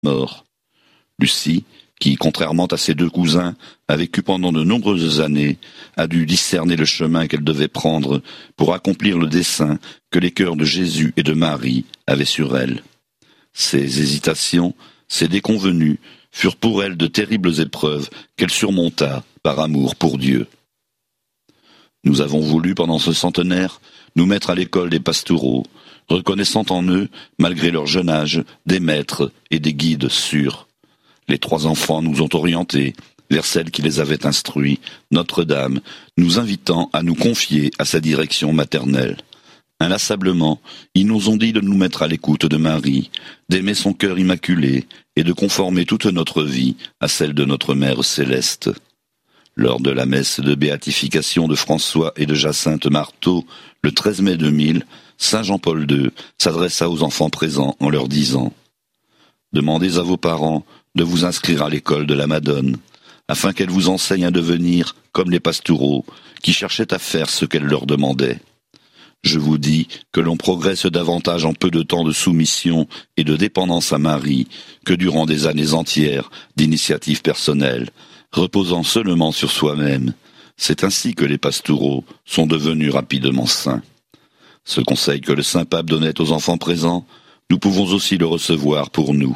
mort. Lucie, qui, contrairement à ses deux cousins, a vécu pendant de nombreuses années, a dû discerner le chemin qu'elle devait prendre pour accomplir le dessein que les cœurs de Jésus et de Marie avaient sur elle. Ces hésitations, ces déconvenues, furent pour elle de terribles épreuves qu'elle surmonta par amour pour Dieu. Nous avons voulu, pendant ce centenaire, nous mettre à l'école des Pastoureaux, reconnaissant en eux, malgré leur jeune âge, des maîtres et des guides sûrs. Les 3 enfants nous ont orientés vers celle qui les avait instruits, Notre-Dame, nous invitant à nous confier à sa direction maternelle. Inlassablement, ils nous ont dit de nous mettre à l'écoute de Marie, d'aimer son cœur immaculé et de conformer toute notre vie à celle de notre Mère céleste. Lors de la messe de béatification de François et de Jacinthe Marteau, le 13 mai 2000, Saint Jean-Paul II s'adressa aux enfants présents en leur disant « Demandez à vos parents de vous inscrire à l'école de la Madone, afin qu'elle vous enseigne à devenir comme les Pastoureaux, qui cherchaient à faire ce qu'elle leur demandait. Je vous dis que l'on progresse davantage en peu de temps de soumission et de dépendance à Marie que durant des années entières d'initiative personnelle, reposant seulement sur soi-même. C'est ainsi que les Pastoureaux sont devenus rapidement saints. Ce conseil que le Saint-Pape donnait aux enfants présents, nous pouvons aussi le recevoir pour nous.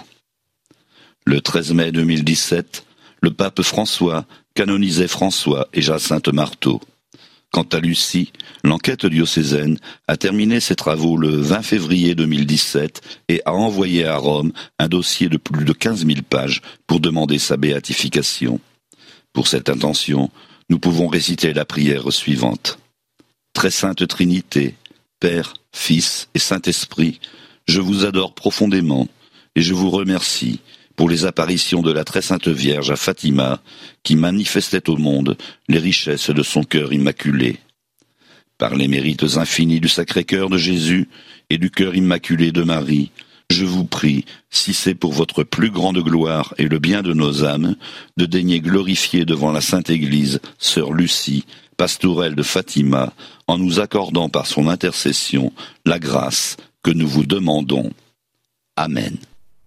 Le 13 mai 2017, le pape François canonisait François et Jacinthe Marteau. Quant à Lucie, l'enquête diocésaine a terminé ses travaux le 20 février 2017 et a envoyé à Rome un dossier de plus de 15 000 pages pour demander sa béatification. Pour cette intention, nous pouvons réciter la prière suivante. Très sainte Trinité, Père, Fils et Saint-Esprit, je vous adore profondément et je vous remercie pour les apparitions de la très sainte Vierge à Fatima, qui manifestait au monde les richesses de son cœur immaculé. Par les mérites infinis du Sacré-Cœur de Jésus et du cœur immaculé de Marie, je vous prie, si c'est pour votre plus grande gloire et le bien de nos âmes, de daigner glorifier devant la Sainte Église sœur Lucie, pastourelle de Fatima, en nous accordant par son intercession la grâce que nous vous demandons. Amen.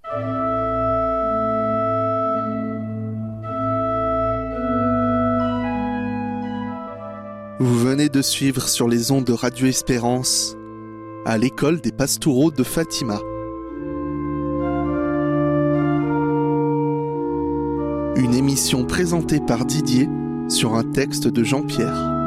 Vous venez de suivre sur les ondes de Radio Espérance, à l'école des Pastoureaux de Fatima. Une émission présentée par Didier sur un texte de Jean-Pierre.